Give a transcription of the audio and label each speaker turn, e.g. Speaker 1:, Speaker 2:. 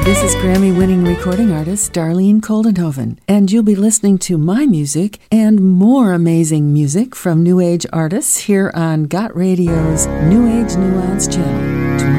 Speaker 1: This is Grammy-winning recording artist Darlene Koldenhoven, and you'll be listening to my music and more amazing music from New Age artists here on Got Radio's New Age Nuance channel.